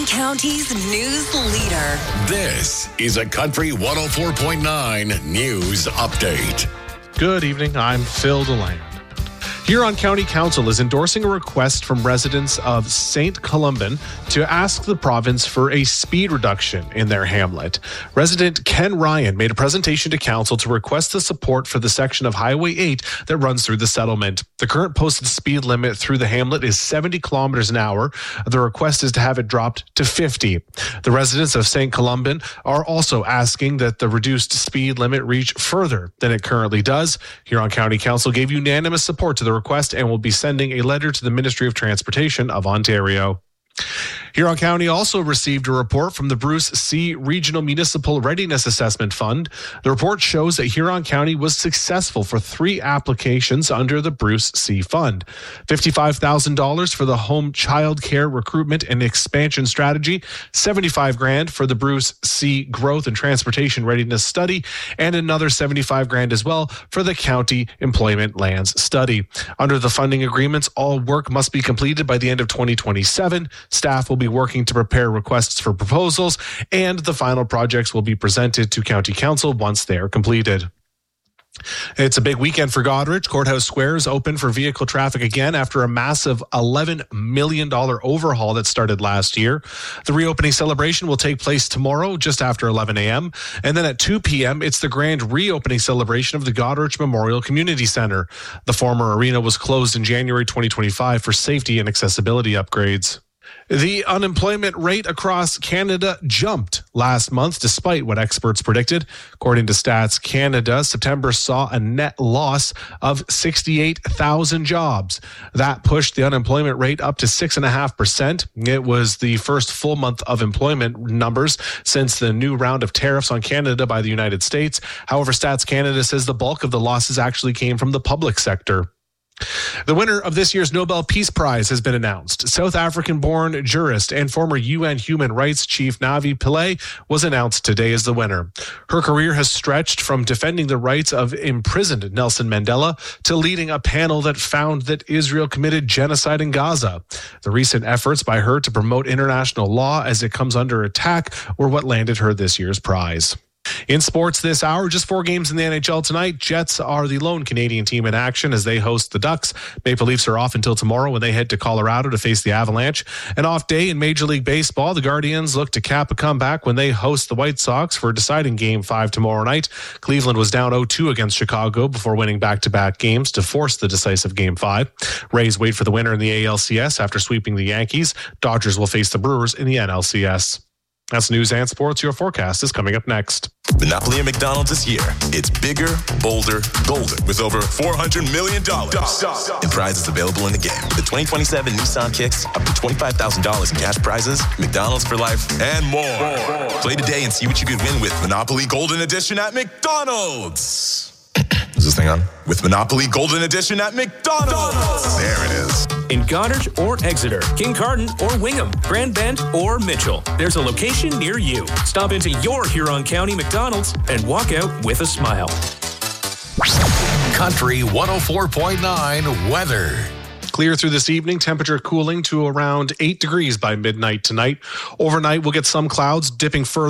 Huron County's news leader. This is a Country 104.9 News Update. Good evening, I'm Phil DeLand. Huron County Council is endorsing a request from residents of St. Columban to ask the province for a speed reduction in their hamlet. Resident Ken Ryan made a presentation to council to request the support for the section of Highway 8 that runs through the settlement. The current posted speed limit through the hamlet is 70 kilometers an hour. The request is to have it dropped to 50. The residents of St. Columban are also asking that the reduced speed limit reach further than it currently does. Huron County Council gave unanimous support to the request and will be sending a letter to the Ministry of Transportation of Ontario. Huron County also received a report from the Bruce C. Regional Municipal Readiness Assessment Fund. The report shows that Huron County was successful for 3 applications under the Bruce C. Fund. $55,000 for the home child care recruitment and expansion strategy, $75,000 for the Bruce C. Growth and Transportation Readiness Study, and another $75,000 as well for the County Employment Lands Study. Under the funding agreements, all work must be completed by the end of 2027. Staff will be working to prepare requests for proposals, and the final projects will be presented to County Council once they are completed. It's a big weekend for Goderich. Courthouse Square is open for vehicle traffic again after a massive $11 million overhaul that started last year. The reopening celebration will take place tomorrow just after 11 a.m. And then at 2 p.m., it's the grand reopening celebration of the Goderich Memorial Community Center. The former arena was closed in January 2025 for safety and accessibility upgrades. The unemployment rate across Canada jumped last month, despite what experts predicted. According to Stats Canada, September saw a net loss of 68,000 jobs. That pushed the unemployment rate up to 6.5%. It was the first full month of employment numbers since the new round of tariffs on Canada by the United States. However, Stats Canada says the bulk of the losses actually came from the public sector. The winner of this year's Nobel Peace Prize has been announced. South African-born jurist and former UN Human Rights Chief Navi Pillay was announced today as the winner. Her career has stretched from defending the rights of imprisoned Nelson Mandela to leading a panel that found that Israel committed genocide in Gaza. The recent efforts by her to promote international law as it comes under attack were what landed her this year's prize. In sports this hour, just 4 games in the NHL tonight. Jets are the lone Canadian team in action as they host the Ducks. Maple Leafs are off until tomorrow when they head to Colorado to face the Avalanche. An off day in Major League Baseball. The Guardians look to cap a comeback when they host the White Sox for a deciding Game 5 tomorrow night. Cleveland was down 0-2 against Chicago before winning back-to-back games to force the decisive Game 5. Rays wait for the winner in the ALCS after sweeping the Yankees. Dodgers will face the Brewers in the NLCS. That's news and sports. Your forecast is coming up next. Monopoly at McDonald's this year. It's bigger, bolder, golden with over $400 million in prizes available in the game. The 2027 Nissan Kicks, up to $25,000 in cash prizes, McDonald's for life, and more. Play today and see what you could win with Monopoly Golden Edition at McDonald's. Is this thing on? With Monopoly Golden Edition at McDonald's. There it is. In Goderich or Exeter, Kincardine or Wingham, Grand Bend or Mitchell, there's a location near you. Stop into your Huron County McDonald's and walk out with a smile. Country 104.9 weather. Clear through this evening, temperature cooling to around 8 degrees by midnight tonight. Overnight, we'll get some clouds dipping further